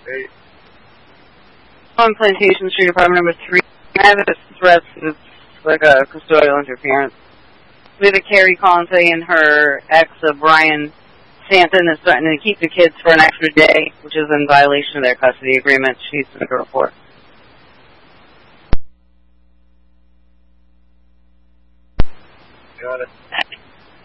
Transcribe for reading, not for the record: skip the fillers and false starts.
Hey. On Plantation Street, apartment number 3. I have a threat. It's like a custodial interference. We have a Carrie Collins and her ex, Brian Stanton, is threatening to keep the kids for an extra day, which is in violation of their custody agreement. She needs to make a report. Got it.